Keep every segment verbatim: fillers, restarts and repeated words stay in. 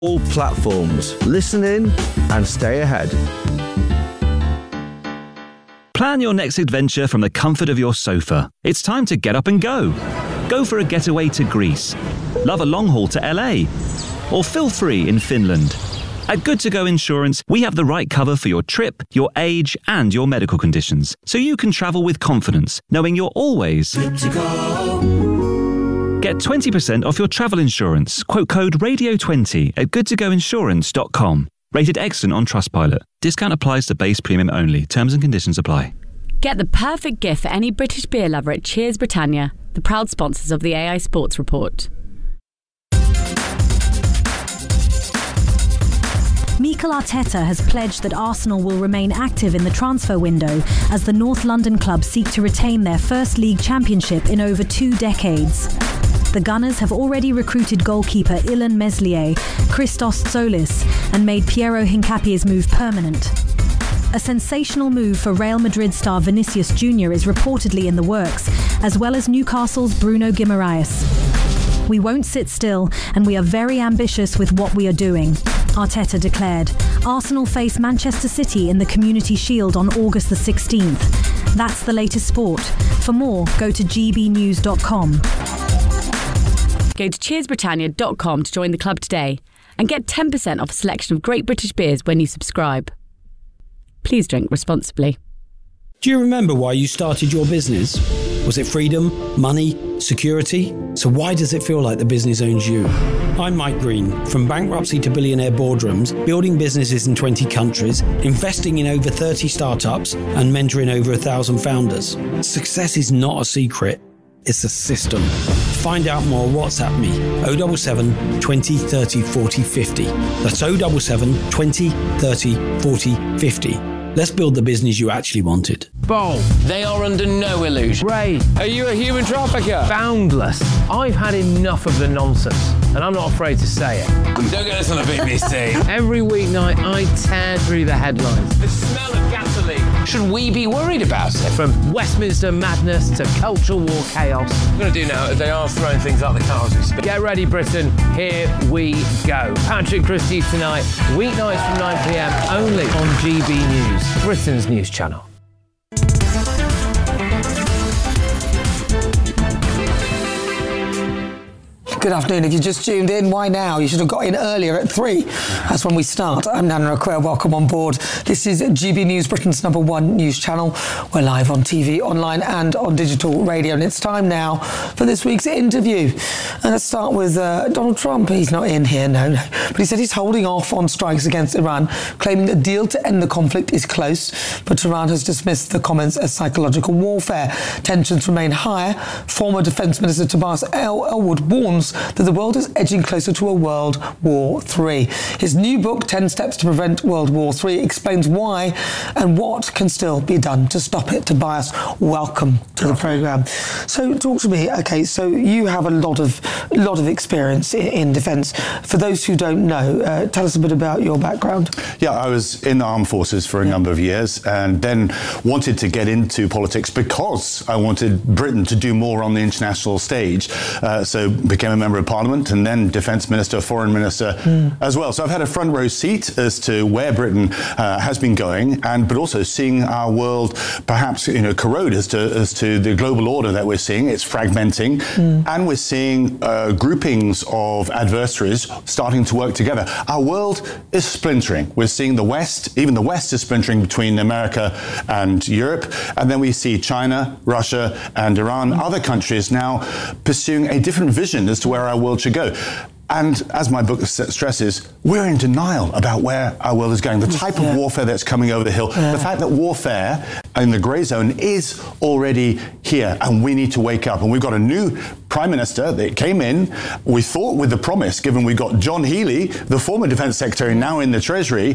All platforms. Listen in and stay ahead. Plan your next adventure from the comfort of your sofa. It's time to get up and go. Go for a getaway to Greece. Love a long haul to L A. Or feel free in Finland. At Good To Go Insurance, we have the right cover for your trip, your age, and your medical conditions, so you can travel with confidence, knowing you're always good to go. Get twenty percent off your travel insurance. Quote code radio twenty at good to go insurance dot com. Rated excellent on Trustpilot. Discount applies to base premium only. Terms and conditions apply. Get the perfect gift for any British beer lover at Cheers Britannia, the proud sponsors of the A I Sports Report. Mikel Arteta has pledged that Arsenal will remain active in the transfer window as the North London club seek to retain their first league championship in over two decades. The Gunners have already recruited goalkeeper Ilan Meslier, Christos Solis, and made Piero Hincapie's move permanent. A sensational move for Real Madrid star Vinicius Junior is reportedly in the works, as well as Newcastle's Bruno Guimaraes. We won't sit still, and we are very ambitious with what we are doing, Arteta declared. Arsenal face Manchester City in the Community Shield on August the sixteenth. That's the latest sport. For more, go to g b news dot com. Go to cheers britannia dot com to join the club today and get ten percent off a selection of great British beers when you subscribe. Please drink responsibly. Do you remember why you started your business? Was it freedom, money, security? So why does it feel like the business owns you? I'm Mike Green. From bankruptcy to billionaire boardrooms, building businesses in twenty countries, investing in over thirty startups, and mentoring over a thousand founders. Success is not a secret. It's a system. Find out more, WhatsApp me, oh seven seven, twenty, thirty, forty, fifty. That's oh seven seven, twenty, thirty, forty, fifty. Let's build the business you actually wanted. Bold. They are under no illusion. Ray. Are you a human trafficker? Boundless. I've had enough of the nonsense, and I'm not afraid to say it. Don't get us on the B B C. Every weeknight, I tear through the headlines. The smell of gasoline. Should we be worried about it? From Westminster madness to cultural war chaos. What I'm going to do now is they are throwing things out the car as we speak. Get ready, Britain. Here we go. Patrick Christie tonight, weeknights from nine p.m, only on G B News, Britain's news channel. Good afternoon. If you just tuned in, why now? You should have got in earlier at three. That's when we start. I'm Nana Aquare. Welcome on board. This is G B News, Britain's number one news channel. We're live on T V, online and on digital radio. And it's time now for this week's interview. And let's start with uh, Donald Trump. He's not in here, no, no. But he said he's holding off on strikes against Iran, claiming a deal to end the conflict is close. But Iran has dismissed the comments as psychological warfare. Tensions remain higher. Former Defence Minister Tobias Ellwood warns that the world is edging closer to a World War Three. His new book, ten steps to Prevent World War Three, explains why and what can still be done to stop it. Tobias, welcome to the programme. So talk to me, okay, so you have a lot of lot of experience in, in defence. For those who don't know, uh, tell us a bit about your background. Yeah, I was in the armed forces for a yeah. number of years and then wanted to get into politics because I wanted Britain to do more on the international stage. Uh, so became a member of Parliament and then Defence Minister, Foreign Minister mm. as well. So I've had a front row seat as to where Britain uh, has been going, and but also seeing our world perhaps you know corrode as to as to the global order that we're seeing. It's fragmenting, mm. and we're seeing uh, groupings of adversaries starting to work together. Our world is splintering. We're seeing the West, even the West is splintering between America and Europe, and then we see China, Russia, and Iran, mm. other countries now pursuing a different vision as to where our world should go. And as my book stresses, we're in denial about where our world is going, the type yeah. of warfare that's coming over the hill, yeah. the fact that warfare in the grey zone is already here, and we need to wake up. And we've got a new Prime Minister that came in, we thought with the promise, given we got John Healey, the former Defence Secretary, now in the Treasury,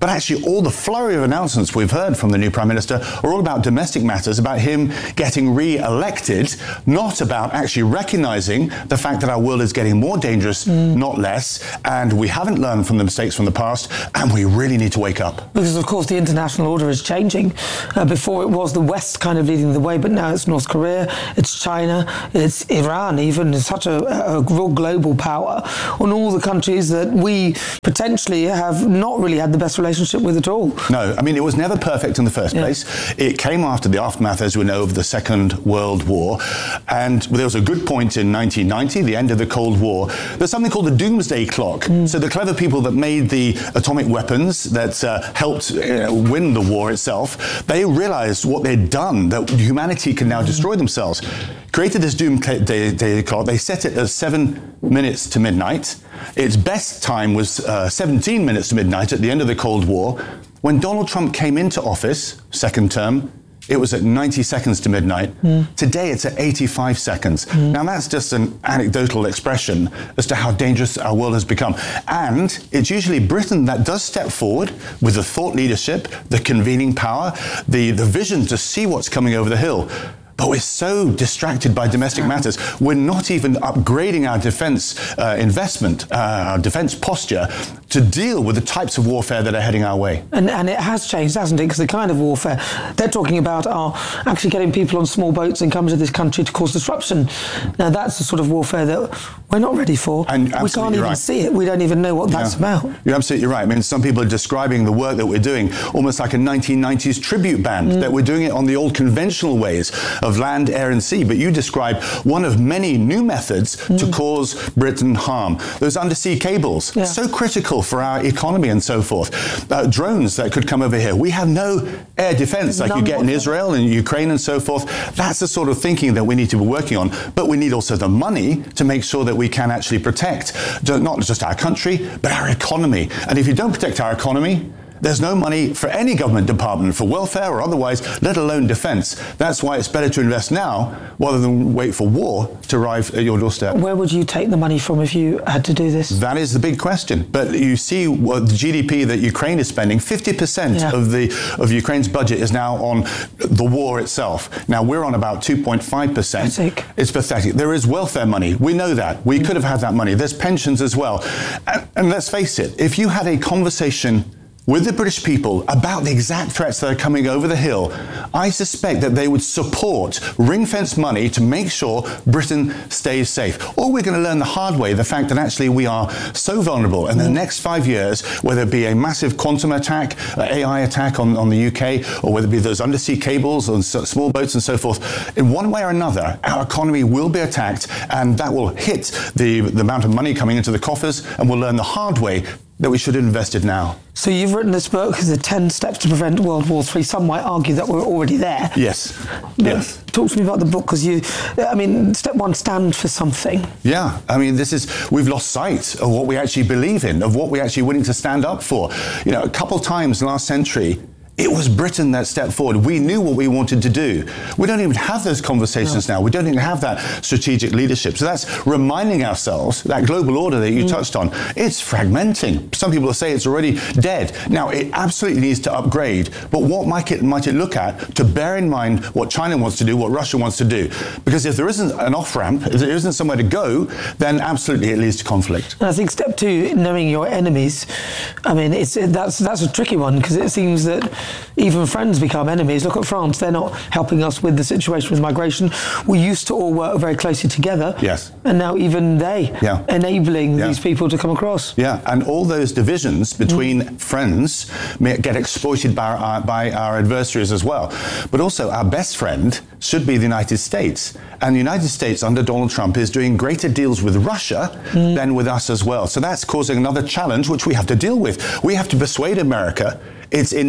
But actually, all the flurry of announcements we've heard from the new Prime Minister are all about domestic matters, about him getting re-elected, not about actually recognising the fact that our world is getting more dangerous, mm. not less, and we haven't learned from the mistakes from the past, and we really need to wake up. Because, of course, the international order is changing. Uh, before it was the West kind of leading the way, but now it's North Korea, it's China, it's Iran even, it's such a, a real global power on all the countries that we potentially have not really had the best relationship with at all. No, I mean, it was never perfect in the first yeah. place. It came after the aftermath, as we know, of the Second World War. And there was a good point in nineteen ninety, the end of the Cold War. There's something called the Doomsday Clock. Mm. So the clever people that made the atomic weapons that uh, helped uh, win the war itself, they realized what they'd done, that humanity can now destroy themselves. Created this Doomsday Clock. They set it at seven minutes to midnight. Its best time was uh, seventeen minutes to midnight at the end of the Cold War. When Donald Trump came into office, second term, it was at ninety seconds to midnight. Mm. Today, it's at eighty-five seconds. Mm. Now, that's just an anecdotal expression as to how dangerous our world has become. And it's usually Britain that does step forward with the thought leadership, the convening power, the, the vision to see what's coming over the hill. But we're so distracted by domestic matters. We're not even upgrading our defence uh, investment, uh, our defence posture, to deal with the types of warfare that are heading our way. And, and it has changed, hasn't it? Because the kind of warfare they're talking about are actually getting people on small boats and coming to this country to cause disruption. Now, that's the sort of warfare that we're not ready for. And we can't even right. see it. We don't even know what that's yeah. about. You're absolutely right. I mean, some people are describing the work that we're doing almost like a nineteen nineties tribute band, mm. that we're doing it on the old conventional ways of land, air and sea. But you describe one of many new methods mm. to cause Britain harm. Those undersea cables, yeah. so critical for our economy and so forth. Uh, drones that could come over here. We have no air defense like None you get in Israel and Ukraine and so forth. That's the sort of thinking that we need to be working on. But we need also the money to make sure that we can actually protect not just our country, but our economy. And if you don't protect our economy, there's no money for any government department for welfare or otherwise, let alone defence. That's why it's better to invest now rather than wait for war to arrive at your doorstep. Where would you take the money from if you had to do this? That is the big question. But you see what the G D P that Ukraine is spending, fifty percent yeah. of the of Ukraine's budget is now on the war itself. Now, we're on about two point five percent. Pathetic. It's pathetic. There is welfare money. We know that. We mm. could have had that money. There's pensions as well. And, and let's face it, if you had a conversation with the British people about the exact threats that are coming over the hill, I suspect that they would support ring-fence money to make sure Britain stays safe. Or we're going to learn the hard way the fact that actually we are so vulnerable. And in the next five years, whether it be a massive quantum attack, uh, A I attack on, on the U K, or whether it be those undersea cables on so, small boats and so forth, in one way or another, our economy will be attacked, and that will hit the, the amount of money coming into the coffers, and we'll learn the hard way that we should have invested now. So you've written this book, The ten Steps to Prevent World War Three. Some might argue that we're already there. Yes, but yes. Talk to me about the book, because you, I mean, step one, stand for something. Yeah, I mean, this is, we've lost sight of what we actually believe in, of what we're actually willing to stand up for. You know, a couple times last century, it was Britain that stepped forward. We knew what we wanted to do. We don't even have those conversations no. now. We don't even have that strategic leadership. So that's reminding ourselves, that global order that you mm. touched on, it's fragmenting. Some people say it's already dead. Now, it absolutely needs to upgrade. But what might it, might it look at to bear in mind what China wants to do, what Russia wants to do? Because if there isn't an off-ramp, if there isn't somewhere to go, then absolutely it leads to conflict. And I think step two, knowing your enemies, I mean, it's that's that's a tricky one, because it seems that even friends become enemies. Look at France. They're not helping us with the situation with migration. We used to all work very closely together. Yes. And now even they yeah. enabling yeah. these people to come across. Yeah, and all those divisions between mm. friends may get exploited by our, by our adversaries as well. But also our best friend should be the United States. And the United States under Donald Trump is doing greater deals with Russia mm. than with us as well. So that's causing another challenge which we have to deal with. We have to persuade America. It's in Trump's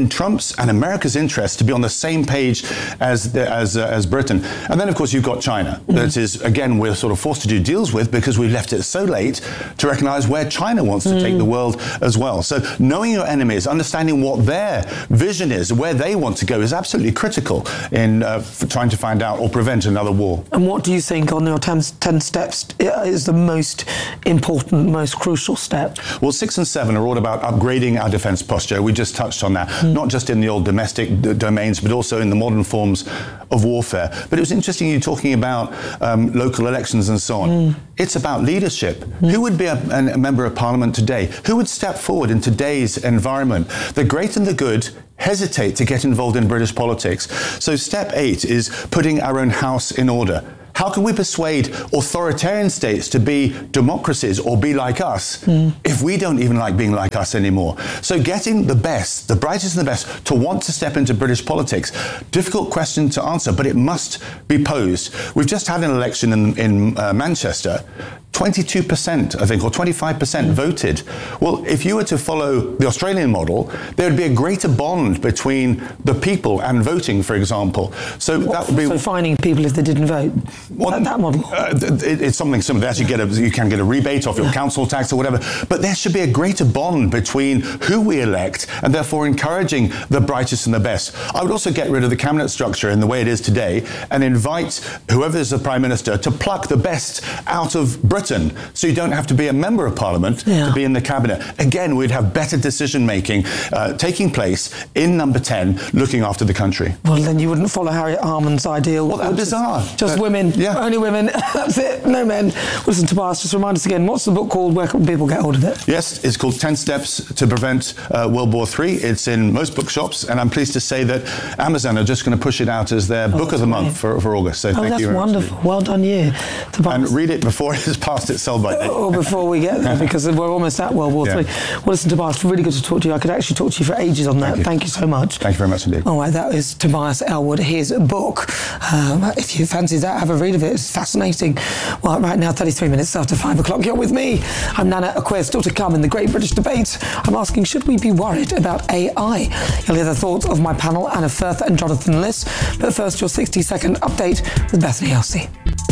Trump's and America's interest to be on the same page as the, as uh, as Britain. And then, of course, you've got China. Mm-hmm. That is, again, we're sort of forced to do deals with because we left it so late to recognise where China wants to mm. take the world as well. So knowing your enemies, understanding what their vision is, where they want to go, is absolutely critical in uh, for trying to find out or prevent another war. And what do you think on your ten, ten steps is the most important, most crucial step? Well, six and seven are all about upgrading our defence posture. We just touched on that, mm. not just in the old domestic d- domains, but also in the modern forms of warfare. But it was interesting you talking about um, local elections and so on. Mm. It's about leadership. Mm. Who would be a, a member of parliament today? Who would step forward in today's environment? The great and the good hesitate to get involved in British politics. So step eight is putting our own house in order. How can we persuade authoritarian states to be democracies or be like us mm. if we don't even like being like us anymore? So getting the best, the brightest and the best, to want to step into British politics, difficult question to answer, but it must be posed. We've just had an election in, in uh, Manchester. twenty-two percent, I think, or twenty-five percent mm. voted. Well, if you were to follow the Australian model, there would be a greater bond between the people and voting, for example. So what, that would be... So fining people if they didn't vote? Well, that, that model? Uh, it, it's something similar. They actually get a, you can get a rebate off your yeah. council tax or whatever. But there should be a greater bond between who we elect and therefore encouraging the brightest and the best. I would also get rid of the cabinet structure in the way it is today and invite whoever is the Prime Minister to pluck the best out of Britain, so you don't have to be a member of Parliament yeah. to be in the cabinet. Again, we'd have better decision making uh, taking place in number ten, looking after the country. Well, then you wouldn't follow Harriet Harman's ideal. Well, that's bizarre. Just uh, women, yeah. only women. That's it. No men. Listen, Tobias, just remind us again. What's the book called? Where can people get hold of it? Yes, it's called ten steps to Prevent uh, World War Three. It's in most bookshops, and I'm pleased to say that Amazon are just going to push it out as their oh, book of the month for, for August. So oh, thank that's you. That's wonderful. Well done, you. Tobias. And read it before it is past its sell-by date. Or before we get there, because we're almost at World War yeah. Three. Well, listen, Tobias, really good to talk to you. I could actually talk to you for ages on that. Thank you, Thank you so much. Thank you very much indeed. All right, that is Tobias Ellwood. His book. Um, if you fancy that, have a read of it. It's fascinating. Well, right now, thirty-three minutes after five o'clock. You're with me. I'm Nana Aquia. Still to come in the Great British Debate. I'm asking, should we be worried about A I? You'll hear the thoughts of my panel, Anna Firth and Jonathan Liss. But first, your sixty-second update with Bethany Elsey.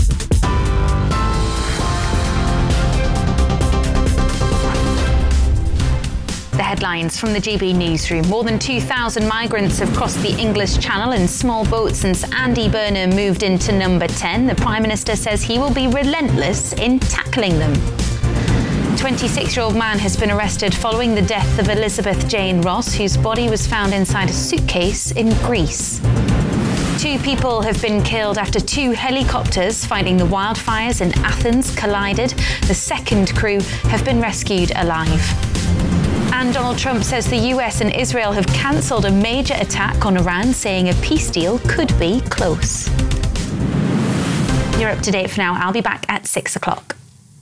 The headlines from the G B newsroom. More than two thousand migrants have crossed the English Channel in small boats since Andy Burnham moved into number ten. The Prime Minister says he will be relentless in tackling them. twenty-six-year-old man has been arrested following the death of Elizabeth Jane Ross, whose body was found inside a suitcase in Greece. Two people have been killed after two helicopters fighting the wildfires in Athens collided. The second crew have been rescued alive. And Donald Trump says the U S and Israel have cancelled a major attack on Iran, saying a peace deal could be close. You're up to date for now. I'll be back at six o'clock.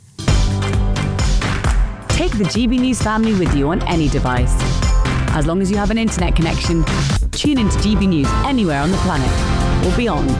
Take the G B News family with you on any device. As long as you have an internet connection, tune into G B News anywhere on the planet or beyond.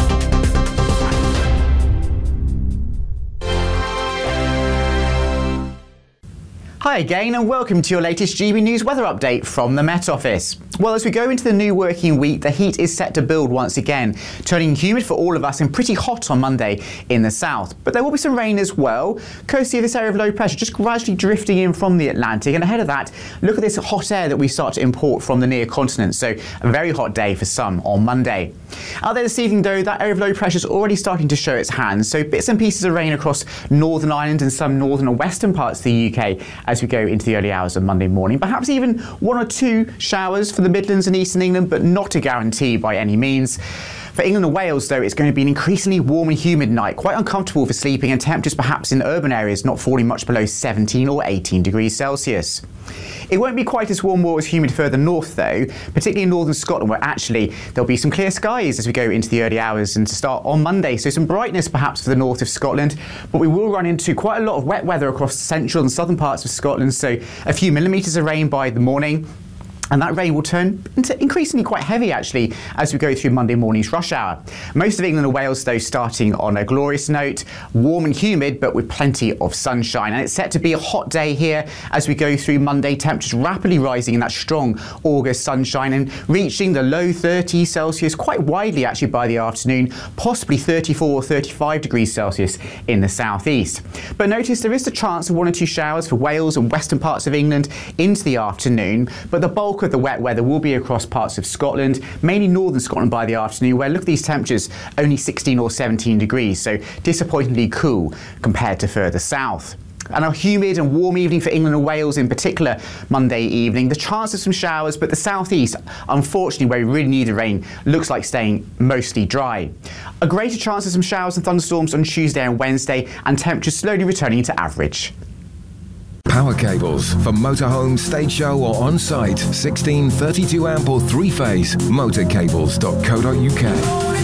Hi again and welcome to your latest G B News weather update from the Met Office. Well, as we go into the new working week, the heat is set to build once again, turning humid for all of us and pretty hot on Monday in the south. But there will be some rain as well, courtesy of this area of low pressure just gradually drifting in from the Atlantic. And ahead of that, look at this hot air that we start to import from the near continent. So a very hot day for some on Monday. Out there this evening though, that area of low pressure is already starting to show its hands. So bits and pieces of rain across Northern Ireland and some northern and western parts of the U K as we go into the early hours of Monday morning. Perhaps even one or two showers for the Midlands and Eastern England, but not a guarantee by any means. For England and Wales, though, it's going to be an increasingly warm and humid night, quite uncomfortable for sleeping, and temperatures perhaps in urban areas not falling much below seventeen or eighteen degrees Celsius. It won't be quite as warm or as humid further north, though, particularly in northern Scotland, where actually there'll be some clear skies as we go into the early hours and to start on Monday. So some brightness perhaps for the north of Scotland, but we will run into quite a lot of wet weather across the central and southern parts of Scotland, so a few millimetres of rain by the morning. And that rain will turn into increasingly quite heavy, actually, as we go through Monday morning's rush hour. Most of England and Wales, though, starting on a glorious note, warm and humid, but with plenty of sunshine. And it's set to be a hot day here as we go through Monday, temperatures rapidly rising in that strong August sunshine and reaching the low thirties Celsius quite widely, actually, by the afternoon, possibly thirty-four or thirty-five degrees Celsius in the southeast. But notice there is the chance of one or two showers for Wales and western parts of England into the afternoon, but the bulk of the wet weather will be across parts of Scotland, mainly northern Scotland by the afternoon, where look at these temperatures, only sixteen or seventeen degrees, so disappointingly cool compared to further south. And a humid and warm evening for England and Wales in particular Monday evening. The chance of some showers, but the southeast, unfortunately, where we really need the rain, looks like staying mostly dry. A greater chance of some showers and thunderstorms on Tuesday and Wednesday, and temperatures slowly returning to average. Power cables for motorhome, stage show or on-site. sixteen, thirty-two amp or three-phase. motorcables dot co dot uk.